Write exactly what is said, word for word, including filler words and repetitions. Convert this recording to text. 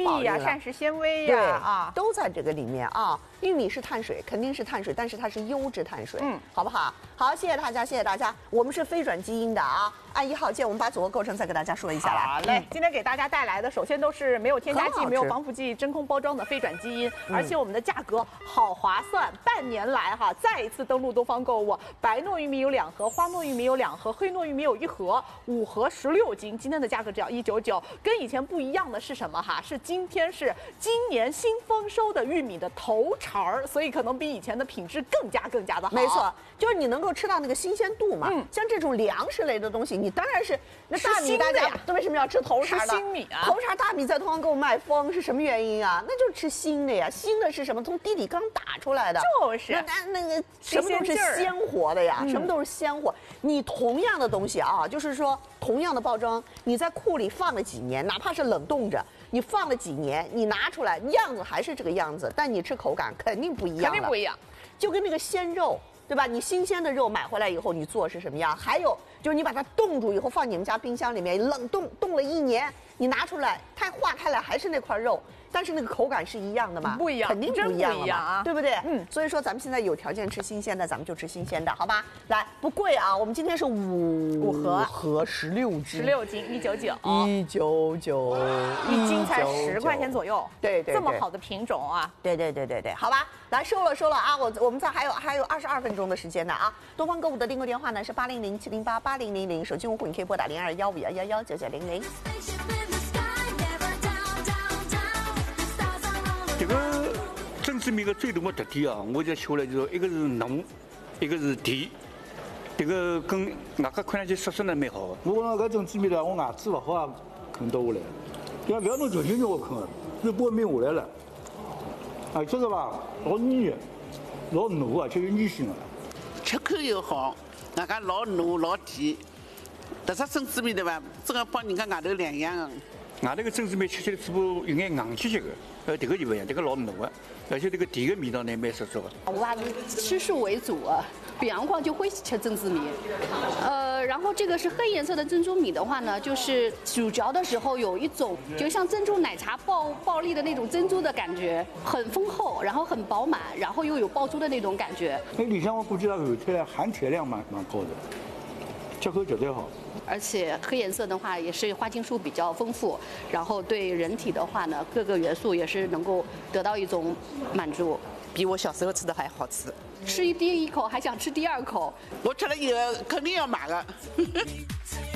益呀、膳食纤维呀，啊， 都在这个里面啊。玉米是碳水，肯定是碳水，但是它是优质碳水，嗯，好不好？好，谢谢大家，谢谢大家。我们是飞转基因的啊，按一号键，我们把组合构成再给大家说一下来。 好嘞，今天给大家带来的，首先都是没有添加剂、没有防腐剂、真空包装的飞转基因，而且我们的价格好划算。半年来哈，再一次登陆东方购物，白糯玉米有两盒，花糯玉米有两盒，黑糯玉米有一盒，五盒十六斤，今天的价格只要一九九。跟以前不一样的是什么哈？是今天是今年新丰收的玉米的头茬儿，所以可能比以前的品质更加更加的好。 没错，就是你能够吃到那个新鲜度嘛。嗯，像这种粮食类的东西，你当然是那大米，大家为什么要吃头茬的？ 新米啊， 头茬大米在东方购物卖疯是什么原因啊？那就是吃新的呀，新的是什么？从地里刚打出来的， 就是那那那个什么都是鲜活的呀，什么都是鲜活。你同样的东西啊，就是说同样的包装，你在库里放了几年，哪怕是冷冻着。你放了几年，你拿出来样子还是这个样子，但你吃口感肯定不一样了， 肯定不一样。 就跟那个鲜肉，对吧？你新鲜的肉买回来以后，你做是什么样？还有就是你把它冻住以后，放你们家冰箱里面冷冻，冻了一年，你拿出来，它化开来还是那块肉。但是那个口感是一样的吗？ 不一样， 肯定不一样了嘛， 啊， 对不对？嗯，所以说咱们现在有条件吃新鲜的，咱们就吃新鲜的，好吧？来，不贵啊，我们今天是五五盒， 盒十六斤， 十六斤一九九， 一九九， 一斤才十块钱左右， 对对， 这么好的品种啊， 对对对对对，好吧，来收了收了啊，我我们再还有还有二十二分钟的时间呢啊，东方购物的订购电话呢是八零零七零八八零零零，手机用户你可以拨打零二幺五幺幺幺九九零零。 这个珍珠米的最大的特点啊，我就学了，就是一个是浓，一个是甜，这个跟外加看上去色色呢蛮好的。 我讲搿珍珠米呢，我牙齿勿好也啃得下来，因为不要弄九斤肉我啃的，是半面下来了。而且个吧，老腻，老糯而且有粘性的。 吃口又好，外加老糯老甜，特色珍珠米对伐？真个帮人家外头两样的。 外头个珍珠米吃起来嘴巴有眼硬气气的，呃，这个就不一样，这个老糯的，而且这个甜的味道呢蛮十足的。 我还是吃素为主啊，别样况就会吃珍珠米。呃，然后这个是黑颜色的珍珠米的话呢，就是咀嚼的时候有一种就像珍珠奶茶爆爆粒的那种珍珠的感觉，很丰厚，然后很饱满，然后又有爆珠的那种感觉。 那里向我估计它后头含铁量蛮蛮高的，吃口绝对好。 而且黑颜色的话也是花青素比较丰富，然后对人体的话呢，各个元素也是能够得到一种满足， 比我小时候吃的还好吃。 吃第一口还想吃第二口， 我吃了以后肯定要买的。